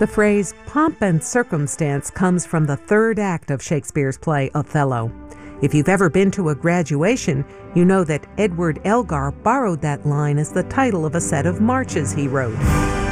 The phrase pomp and circumstance comes from the third act of Shakespeare's play Othello. If you've ever been to a graduation, you know that Edward Elgar borrowed that line as the title of a set of marches he wrote.